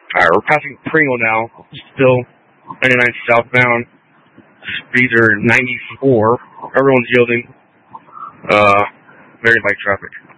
Alright, we're passing Pringle now. Still 99 southbound. Speeds are 94. Everyone's yielding. Very light traffic.